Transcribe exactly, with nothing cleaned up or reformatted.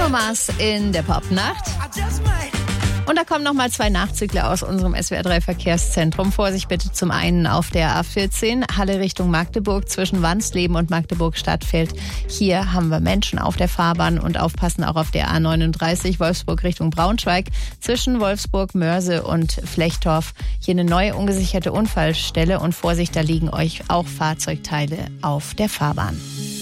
Bruno Mars in der Popnacht. Und da kommen nochmal zwei Nachzügler aus unserem S W R drei Verkehrszentrum. Vorsicht bitte zum einen auf der A vierzehn, Halle Richtung Magdeburg zwischen Wansleben und Magdeburg-Stadtfeld. Hier haben wir Menschen auf der Fahrbahn und aufpassen auch auf der A neununddreißig, Wolfsburg Richtung Braunschweig zwischen Wolfsburg, Mörse und Flechtorf. Hier eine neue ungesicherte Unfallstelle und Vorsicht, da liegen euch auch Fahrzeugteile auf der Fahrbahn.